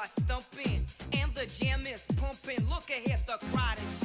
are stumping and the jam is pumping. Look ahead, the crowd is